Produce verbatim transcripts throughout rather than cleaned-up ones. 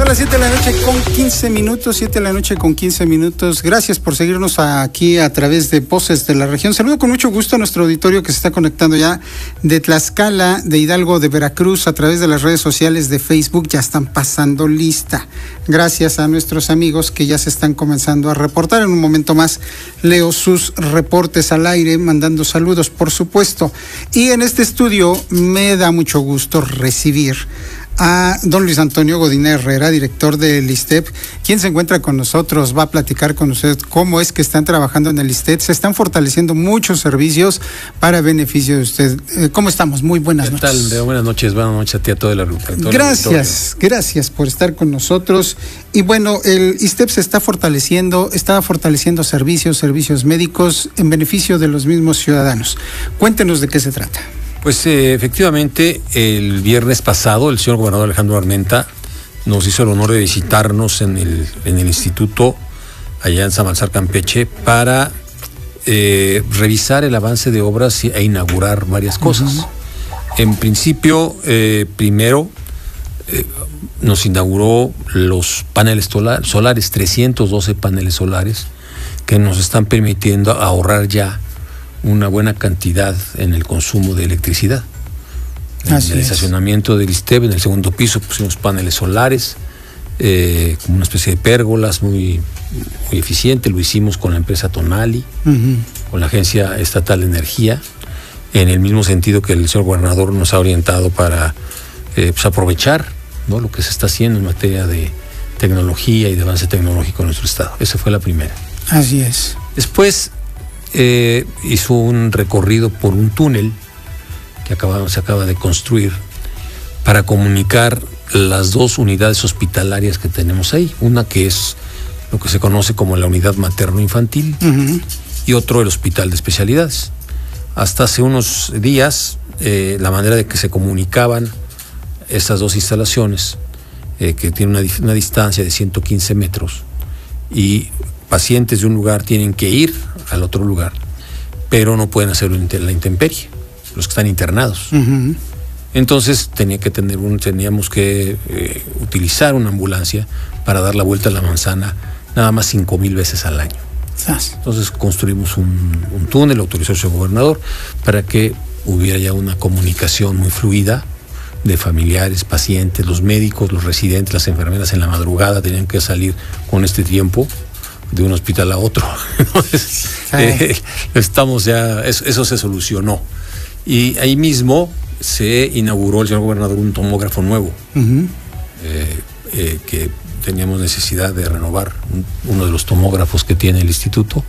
las siete de la noche con quince minutos, siete de la noche con quince minutos. Gracias por seguirnos aquí a través de Voces de la Región. Saludo con mucho gusto a nuestro auditorio que se está conectando ya de Tlaxcala, de Hidalgo, de Veracruz, a través de las redes sociales de Facebook. Ya están pasando lista. Gracias a nuestros amigos que ya se están comenzando a reportar. En un momento más leo sus reportes al aire, mandando saludos, por supuesto. Y en este estudio me da mucho gusto recibir a don Luis Antonio Godínez Herrera, director del ISSSTEP, quien se encuentra con nosotros, va a platicar con usted cómo es que están trabajando en el ISSSTEP. Se están fortaleciendo muchos servicios para beneficio de usted. ¿Cómo estamos? Muy buenas ¿Qué noches. tal, Leo? Buenas noches, buenas noches a ti, a toda la ruta. Gracias, gracias por estar con nosotros. Y bueno, el ISSSTEP se está fortaleciendo, está fortaleciendo servicios, servicios médicos en beneficio de los mismos ciudadanos. Cuéntenos de qué se trata. Pues eh, efectivamente, el viernes pasado el señor gobernador Alejandro Armenta nos hizo el honor de visitarnos en el, en el instituto allá en Samalzar, Campeche, para eh, revisar el avance de obras e inaugurar varias cosas. Uh-huh. En principio, eh, primero eh, nos inauguró los paneles solar, solares, trescientos doce paneles solares, que nos están permitiendo ahorrar ya una buena cantidad en el consumo de electricidad. En Así el es. estacionamiento del ISSSTEP, en el segundo piso, pusimos paneles solares, eh, como una especie de pérgolas muy, muy eficiente. Lo hicimos con la empresa Tonali, uh-huh. con la Agencia Estatal de Energía, en el mismo sentido que el señor gobernador nos ha orientado para eh, pues aprovechar, ¿no?, lo que se está haciendo en materia de tecnología y de avance tecnológico en nuestro estado. Esa fue la primera. Así es. Después Eh, hizo un recorrido por un túnel que acaba, se acaba de construir para comunicar las dos unidades hospitalarias que tenemos ahí. Una que es lo que se conoce como la unidad materno-infantil, uh-huh. y otro el hospital de especialidades. Hasta hace unos días, eh, la manera de que se comunicaban estas dos instalaciones, eh, que tienen una, una distancia de ciento quince metros, y pacientes de un lugar tienen que ir al otro lugar, pero no pueden hacerlo en la intemperie, los que están internados. Uh-huh. Entonces tenía que tener un, teníamos que eh, utilizar una ambulancia para dar la vuelta a la manzana nada más cinco mil veces al año. ¿Sas? Entonces construimos un, un túnel, autorizó el gobernador, para que hubiera ya una comunicación muy fluida de familiares, pacientes, los médicos, los residentes, las enfermeras en la madrugada tenían que salir con este tiempo de un hospital a otro. Entonces, sí. eh, estamos ya, eso, eso se solucionó. Y ahí mismo se inauguró el señor gobernador un tomógrafo nuevo, uh-huh. eh, eh, que teníamos necesidad de renovar un, uno de los tomógrafos que tiene el instituto.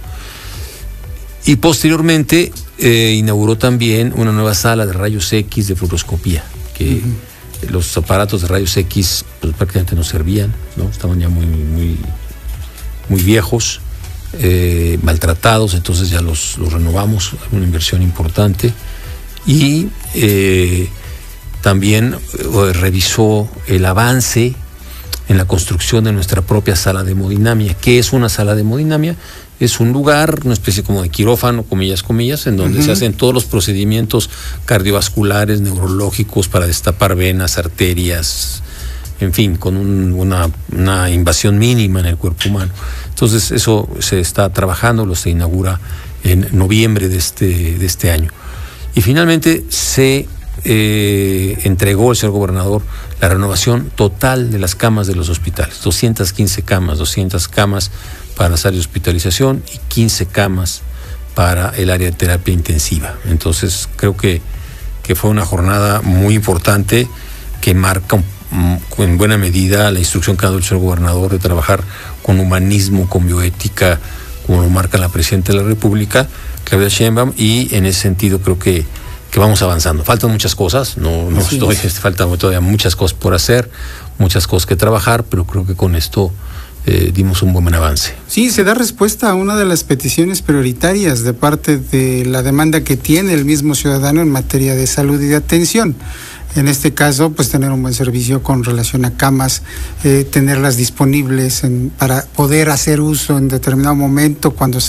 Y posteriormente eh, inauguró también una nueva sala de rayos X de fluoroscopía, que uh-huh. los aparatos de rayos X pues, prácticamente no servían, ¿no? Estaban ya muy, muy muy viejos, eh, maltratados, entonces ya los, los renovamos, una inversión importante. Y eh, también eh, revisó el avance en la construcción de nuestra propia sala de hemodinamia. ¿Qué es una sala de hemodinamia? Es un lugar, una especie como de quirófano, comillas, comillas, en donde uh-huh. se hacen todos los procedimientos cardiovasculares, neurológicos, para destapar venas, arterias, en fin, con un, una, una invasión mínima en el cuerpo humano. Entonces eso se está trabajando, lo se inaugura en noviembre de este, de este año. Y finalmente se eh, entregó el señor gobernador la renovación total de las camas de los hospitales. doscientas quince camas, doscientas camas para las áreas de hospitalización y quince camas para el área de terapia intensiva. Entonces creo que, que fue una jornada muy importante que marca un en buena medida la instrucción que ha dado el señor gobernador de trabajar con humanismo, con bioética, como lo marca la presidenta de la República, Claudia Sheinbaum, y en ese sentido creo que, que vamos avanzando. Faltan muchas cosas, no, no estoy, faltan todavía muchas cosas por hacer, muchas cosas que trabajar, pero creo que con esto eh, dimos un buen avance. Sí, se da respuesta a una de las peticiones prioritarias de parte de la demanda que tiene el mismo ciudadano en materia de salud y de atención. En este caso, pues tener un buen servicio con relación a camas, eh, tenerlas disponibles en, para poder hacer uso en determinado momento cuando se